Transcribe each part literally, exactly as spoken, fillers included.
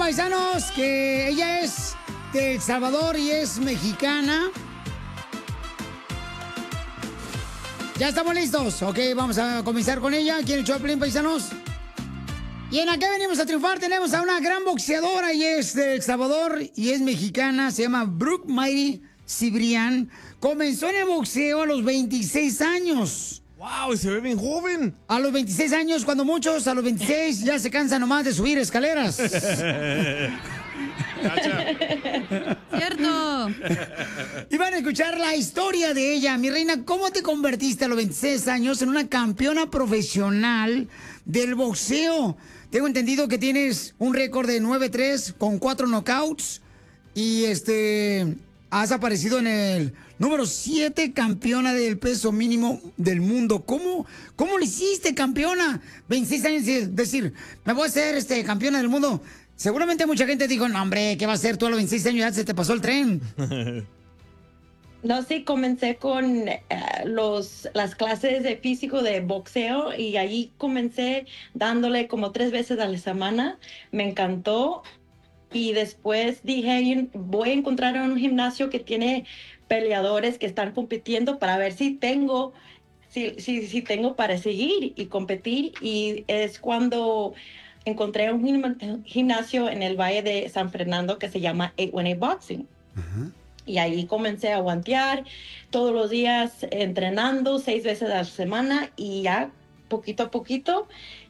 paisanos, que ella es de El Salvador y es mexicana. ¿Ya estamos listos? Ok, vamos a comenzar con ella. ¿Quién echó a Piolín, paisanos? Y en acá venimos a triunfar. Tenemos a una gran boxeadora y es de El Salvador y es mexicana. Se llama Brooke Mayri Cibrián. Comenzó en el boxeo a los veintiséis años. ¡Wow! Y se ve bien joven. A los veintiséis años, cuando muchos a los veintiséis ya se cansan nomás de subir escaleras. Cierto. Y van a escuchar la historia de ella. Mi reina, ¿cómo te convertiste a los veintiséis años en una campeona profesional del boxeo? Tengo entendido que tienes un récord de nueve tres con cuatro knockouts. Y este... has aparecido en el número siete campeona del peso mínimo del mundo. ¿Cómo, cómo lo hiciste, campeona? veintiséis años, es decir, me voy a hacer este, campeona del mundo. Seguramente mucha gente dijo, no, hombre, ¿qué va a hacer tú a los veintiséis años? Ya se te pasó el tren. No, sí, comencé con eh, los, las clases de físico de boxeo y ahí comencé dándole como tres veces a la semana. Me encantó. Y después dije, voy a encontrar un gimnasio que tiene peleadores que están compitiendo para ver si tengo, si, si, si tengo para seguir y competir. Y es cuando encontré un gimnasio en el Valle de San Fernando que se llama ocho dieciocho Boxing. Uh-huh. Y ahí comencé a guantear todos los días, entrenando seis veces a la semana y ya poquito a poquito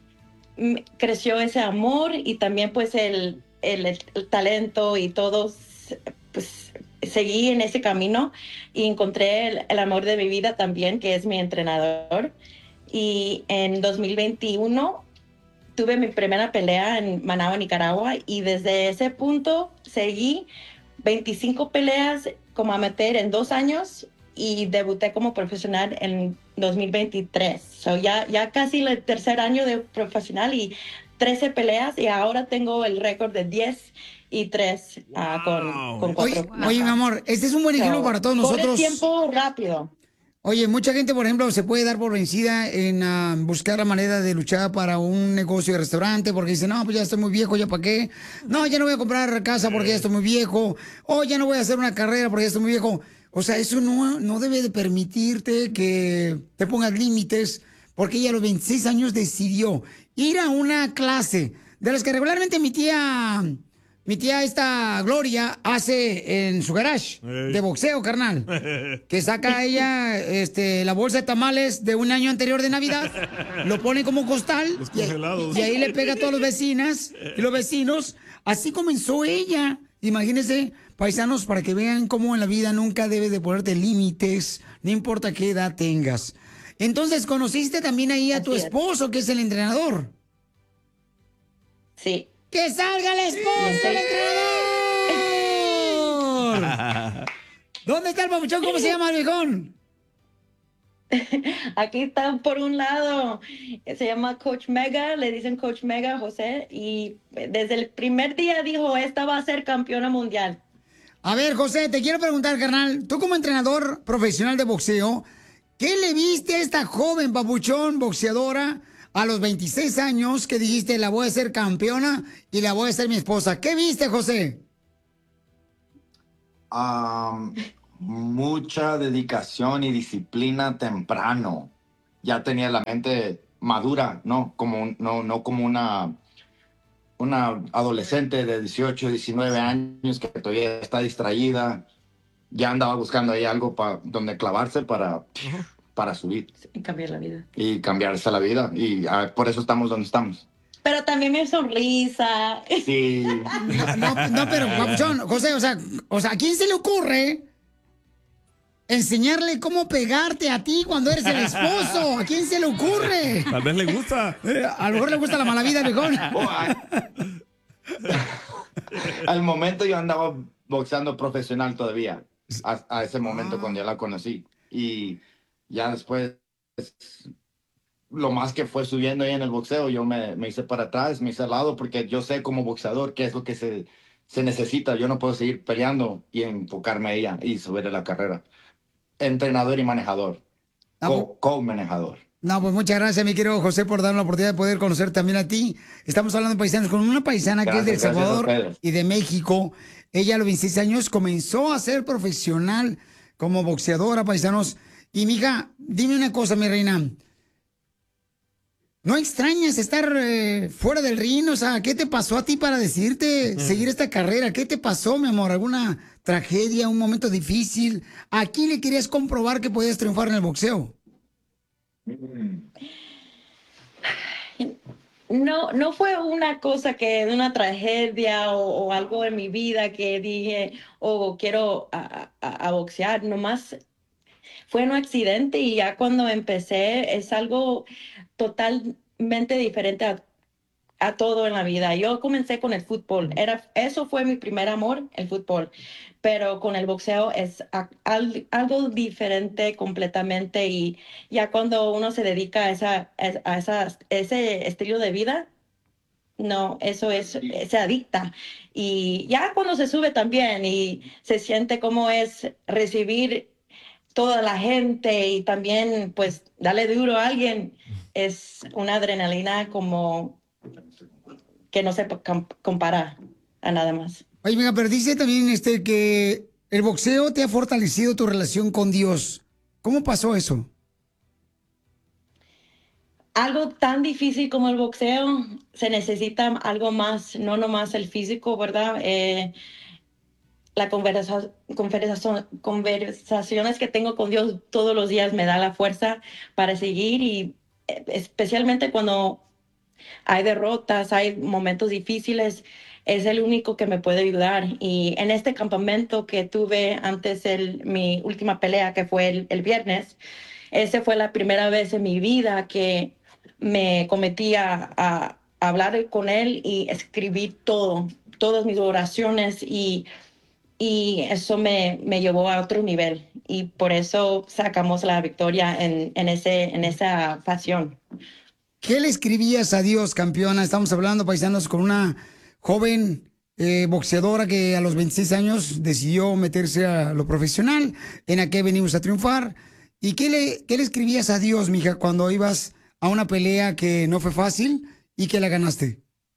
creció ese amor y también pues el... El, el talento y todo, pues seguí en ese camino y encontré el, el amor de mi vida también, que es mi entrenador. Y en dos mil veintiuno tuve mi primera pelea en Managua, Nicaragua, y desde ese punto seguí veinticinco peleas como amateur en dos años y debuté como profesional en dos mil veintitrés. So ya, ya casi el tercer año de profesional y trece peleas y ahora tengo el récord de diez y tres uh, con, con cuatro. Oye, wow. Oye, mi amor, este es un buen ejemplo so, para todos nosotros. Por el tiempo rápido. Oye, mucha gente, por ejemplo, se puede dar por vencida en uh, buscar la manera de luchar para un negocio de restaurante porque dice, no, pues ya estoy muy viejo, ¿ya para qué? No, ya no voy a comprar casa porque ya estoy muy viejo. O ya no voy a hacer una carrera porque ya estoy muy viejo. O sea, eso no, no debe de permitirte que te pongas límites porque ella a los veintiséis años decidió ir a una clase de las que regularmente mi tía, mi tía esta Gloria hace en su garage hey. de boxeo, carnal. Que saca ella este, la bolsa de tamales de un año anterior de Navidad, lo pone como costal y, y ahí le pega a todas las vecinas y los vecinos. Así comenzó ella. Imagínense, paisanos, para que vean cómo en la vida nunca debes de ponerte límites, no importa qué edad tengas. Entonces, ¿conociste también ahí a tu esposo, que es el entrenador? Sí. ¡Que salga el esposo del entrenador! ¿Dónde está el papuchón? ¿Cómo se llama el viejón? Aquí está por un lado. Se llama Coach Mega, le dicen Coach Mega José. Y desde el primer día dijo, esta va a ser campeona mundial. A ver, José, te quiero preguntar, carnal. Tú como entrenador profesional de boxeo, ¿qué le viste a esta joven papuchón boxeadora a los veintiséis años que dijiste, la voy a ser campeona y la voy a ser mi esposa? ¿Qué viste, José? Um, mucha dedicación y disciplina temprano. Ya tenía la mente madura, ¿no? Como, no, no como una, una adolescente de dieciocho, diecinueve años que todavía está distraída. Ya andaba buscando ahí algo para donde clavarse para... Uh-huh. para subir. Y cambiar la vida. Y cambiarse la vida. Y uh, por eso estamos donde estamos. Pero también mi sonrisa. Sí. No, no, no pero, papuchón, José, o sea, o sea, ¿a quién se le ocurre enseñarle cómo pegarte a ti cuando eres el esposo? ¿A quién se le ocurre? Tal vez le gusta. Eh, a lo mejor le gusta la mala vida, viejón. Oh, al momento yo andaba boxeando profesional todavía. A, a ese momento ah. cuando yo la conocí. Y... ya después, lo más que fue subiendo ahí en el boxeo, yo me, me hice para atrás, me hice al lado, porque yo sé como boxeador qué es lo que se, se necesita. Yo no puedo seguir peleando y enfocarme a ella y subir a la carrera. Entrenador y manejador. Co- co-manejador. No, pues muchas gracias, mi querido José, por darme la oportunidad de poder conocer también a ti. Estamos hablando de paisanos con una paisana que es de El Gracias, gracias a Salvador ustedes. y de México. Ella a los veintiséis años comenzó a ser profesional como boxeadora, paisanos. Y, mija, dime una cosa, mi reina. ¿No extrañas estar eh, fuera del ring? O sea, ¿qué te pasó a ti para decidirte seguir esta carrera? ¿Qué te pasó, mi amor? ¿Alguna tragedia, un momento difícil? ¿A quién le querías comprobar que podías triunfar en el boxeo? No, no fue una cosa que, una tragedia o, o algo en mi vida que dije, oh, quiero a, a- a boxear, nomás fue un accidente y ya cuando empecé es algo totalmente diferente a, a todo en la vida. Yo comencé con el fútbol, era, eso fue mi primer amor, el fútbol, pero con el boxeo es a- al- algo diferente completamente y ya cuando uno se dedica a, esa, a esa- ese estilo de vida, no, eso es, se adicta. Y ya cuando se sube también y se siente cómo es recibir toda la gente y también pues darle duro a alguien, es una adrenalina como que no se com- compara a nada más. Oye, venga, pero dice también este que el boxeo te ha fortalecido tu relación con Dios. ¿Cómo pasó eso? Algo tan difícil como el boxeo, se necesita algo más, no nomás el físico, ¿verdad? Eh, la conversa, conversación, conversaciones que tengo con Dios todos los días me da la fuerza para seguir y eh, especialmente cuando hay derrotas, hay momentos difíciles, es el único que me puede ayudar. Y en este campamento que tuve antes de mi última pelea, que fue el, el viernes, esa fue la primera vez en mi vida que me cometí a, a hablar con él y escribir todo, todas mis oraciones y, y eso me, me llevó a otro nivel. Y por eso sacamos la victoria en, en, ese, en esa pasión. ¿Qué le escribías a Dios, campeona? Estamos hablando, paisanos, con una joven eh, boxeadora que a los veintiséis años decidió meterse a lo profesional, en a qué venimos a triunfar. ¿Y qué le, qué le escribías a Dios, mija, cuando ibas a una pelea que no fue fácil y que la ganaste?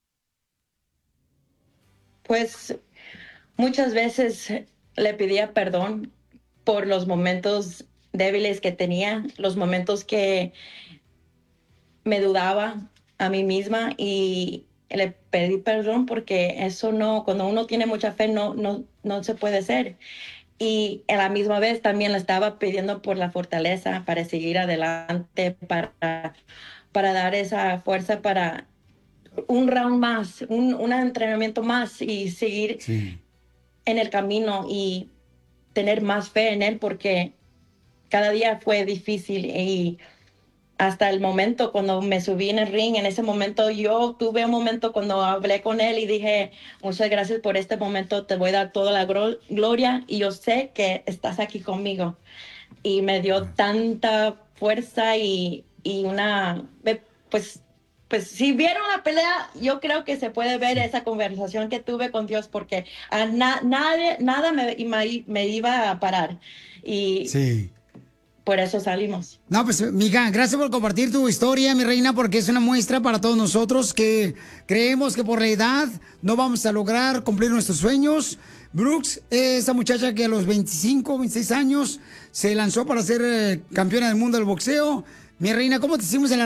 Pues muchas veces le pedía perdón por los momentos débiles que tenía, los momentos que me dudaba a mí misma y le pedí perdón porque eso no, cuando uno tiene mucha fe no, no, no se puede hacer. Y a la misma vez también le estaba pidiendo por la fortaleza para seguir adelante, para, para dar esa fuerza para un round más, un, un entrenamiento más y seguir Sí. en el camino y tener más fe en él porque cada día fue difícil y hasta el momento cuando me subí en el ring, en ese momento yo tuve un momento cuando hablé con él y dije, muchas gracias por este momento, te voy a dar toda la gro- gloria y yo sé que estás aquí conmigo. Y me dio tanta fuerza y, y una, pues, pues si vieron la pelea, yo creo que se puede ver esa conversación que tuve con Dios porque a na- nadie, nada me, me, me iba a parar. Y Sí. por eso salimos. No, pues, mija, gracias por compartir tu historia, mi reina, porque es una muestra para todos nosotros que creemos que por la edad no vamos a lograr cumplir nuestros sueños. Brooks, esa muchacha que a los veinticinco, veintiséis años se lanzó para ser eh, campeona del mundo del boxeo. Mi reina, ¿cómo te hicimos en la